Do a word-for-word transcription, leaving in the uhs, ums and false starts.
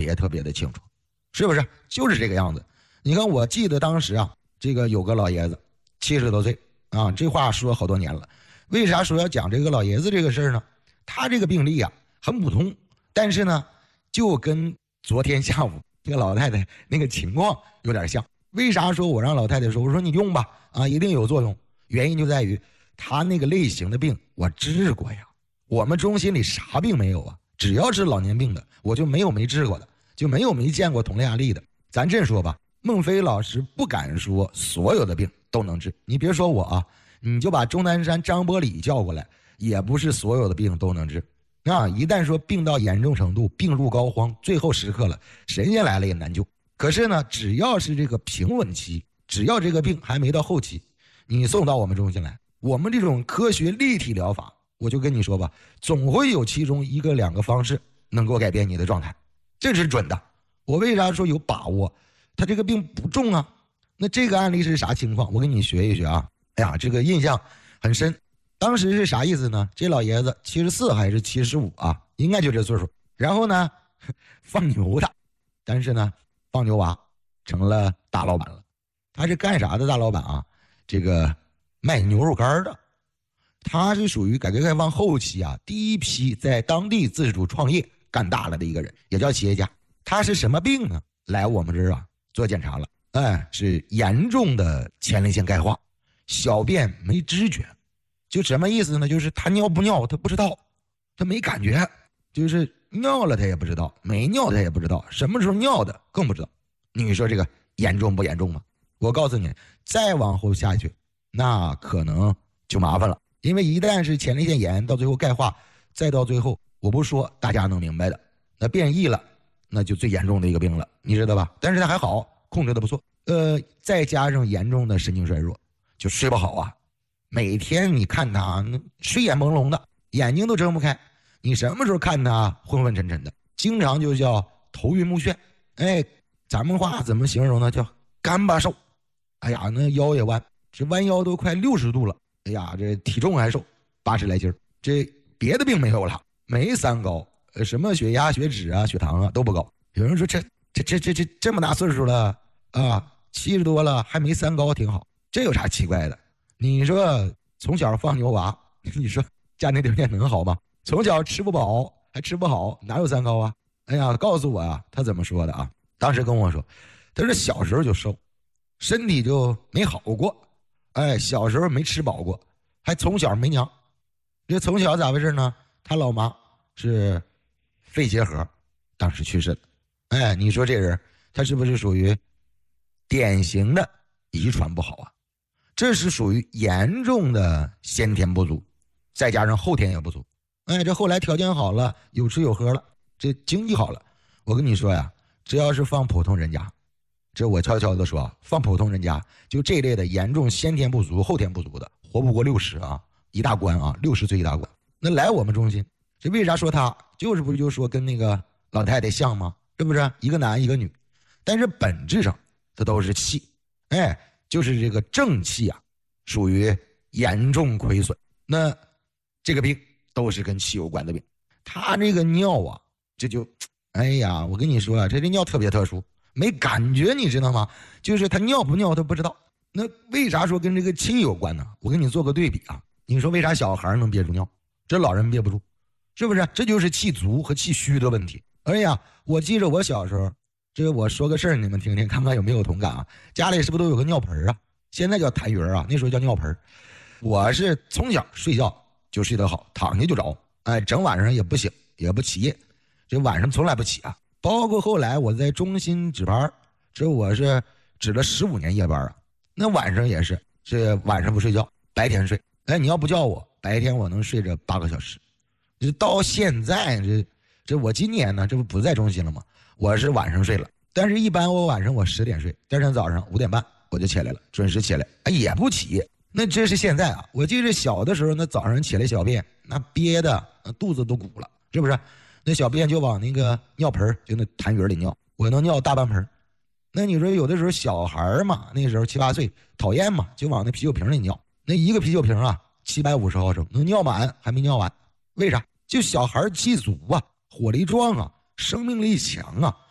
别特别的清楚，是不是？就是这个样子。你看，我记得当时啊，这个有个老爷子七十多岁啊，这话说好多年了。为啥说要讲这个老爷子这个事儿呢？他这个病例啊很普通，但是呢，就跟昨天下午这个老太太那个情况有点像。为啥说我让老太太说，我说你用吧，啊，一定有作用。原因就在于他那个类型的病我治过呀。我们中心里啥病没有啊？只要是老年病的，我就没有没治过的，就没有没见过同类案例的。咱这说吧，孟非老师不敢说所有的病都能治。你别说我啊，你就把钟南山、张伯礼叫过来，也不是所有的病都能治。那一旦说病到严重程度，病入膏肓，最后时刻了，神仙来了也难救。可是呢，只要是这个平稳期，只要这个病还没到后期，你送到我们中心来，我们这种科学立体疗法，我就跟你说吧，总会有其中一个两个方式能够改变你的状态，这是准的。我为啥说有把握？他这个病不重啊。那这个案例是啥情况？我给你学一学啊。哎呀，这个印象很深。当时是啥意思呢？这老爷子七十四还是七十五啊？应该就这岁数。然后呢，放牛的，但是呢，放牛娃成了大老板了。他是干啥的大老板啊？这个卖牛肉干的。他是属于改革开放后期啊第一批在当地自主创业干大了的一个人，也叫企业家。他是什么病呢？来我们这儿啊做检查了，哎，是严重的前列腺钙化，小便没知觉。就什么意思呢？就是他尿不尿他不知道，他没感觉，就是尿了他也不知道，没尿他也不知道，什么时候尿的更不知道。你说这个严重不严重吗？我告诉你，再往后下去那可能就麻烦了。因为一旦是前列腺炎，到最后钙化，再到最后我不说大家能明白的，那变异了，那就最严重的一个病了，你知道吧？但是他还好，控制的不错。呃，再加上严重的神经衰弱，就睡不好啊。每天你看他睡眼朦胧的，眼睛都睁不开，你什么时候看他昏昏沉沉的，经常就叫头晕目眩。哎，咱们话怎么形容呢？叫干巴瘦。哎呀，那腰也弯，这弯腰都快六十度了。哎呀，这体重还瘦，八十来斤，这别的病没有了，没三高，呃，什么血压、血脂啊、血糖啊都不高。有人说这这这这这这么大岁数了啊，七十多了还没三高，挺好，这有啥奇怪的？你说从小放牛娃，你说家庭条件能好吗？从小吃不饱还吃不好，哪有三高啊？哎呀，告诉我啊，他怎么说的啊？当时跟我说，他说小时候就瘦，身体就没好过。哎，小时候没吃饱过，还从小没娘。这从小咋回事呢？他老妈是肺结核，当时去世的。哎，你说这人他是不是属于典型的遗传不好啊？这是属于严重的先天不足，再加上后天也不足。哎，这后来条件好了，有吃有喝了，这经济好了。我跟你说呀，只要是放普通人家，这我悄悄的说，放普通人家，就这类的严重先天不足、后天不足的，活不过六十啊，一大关啊，六十岁一大关。那来我们中心，这为啥说他就是不就说跟那个老太太像吗？是不是一个男一个女？但是本质上它都是气，哎，就是这个正气啊，属于严重亏损。那这个病都是跟气有关的病。他这个尿啊，这就，哎呀，我跟你说啊，这这尿特别特殊。没感觉，你知道吗？就是他尿不尿他不知道。那为啥说跟这个气有关呢？我给你做个对比啊。你说为啥小孩能憋住尿，这老人憋不住，是不是？这就是气足和气虚的问题。哎呀，我记着我小时候，这个我说个事儿，你们听听，看看有没有同感啊？家里是不是都有个尿盆啊？现在叫痰盂啊，那时候叫尿盆。我是从小睡觉就睡得好，躺下就着，哎，整晚上也不醒也不起夜，这晚上从来不起啊。包括后来我在中心值班，这我是值了十五年夜班啊。那晚上也是，这晚上不睡觉，白天睡。哎，你要不叫我，白天我能睡着八个小时。这到现在，这这我今年呢，这不不在中心了吗？我是晚上睡了，但是一般我晚上我十点睡，第二天早上五点半我就起来了，准时起来，哎，也不起。那这是现在啊，我记得小的时候，那早上起来小便，那憋的那肚子都鼓了，是不是？那小便就往那个尿盆，就那痰盂里尿，我能尿大半盆。那你说有的时候小孩嘛，那时候七八岁讨厌嘛，就往那啤酒瓶里尿。那一个啤酒瓶啊，七百五十毫升，能尿满还没尿完。为啥？就小孩气足啊，火力壮啊，生命力强啊，